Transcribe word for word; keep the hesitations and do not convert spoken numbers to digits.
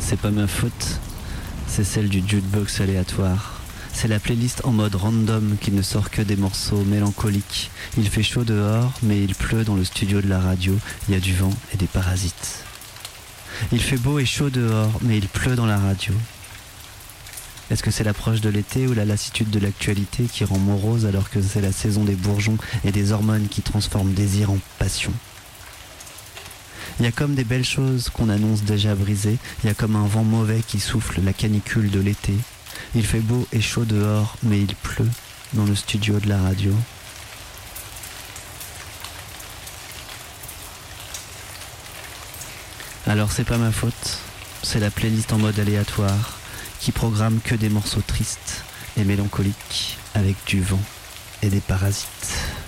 C'est pas ma faute, c'est celle du jukebox aléatoire. C'est la playlist en mode random qui ne sort que des morceaux mélancoliques. Il fait chaud dehors, mais il pleut dans le studio de la radio. Il y a du vent et des parasites. Il fait beau et chaud dehors, mais il pleut dans la radio. Est-ce que c'est l'approche de l'été ou la lassitude de l'actualité qui rend morose alors que c'est la saison des bourgeons et des hormones qui transforment désir en passion? Il y a comme des belles choses qu'on annonce déjà brisées, il y a comme un vent mauvais qui souffle la canicule de l'été. Il fait beau et chaud dehors, mais il pleut dans le studio de la radio. Alors c'est pas ma faute, c'est la playlist en mode aléatoire qui programme que des morceaux tristes et mélancoliques avec du vent et des parasites.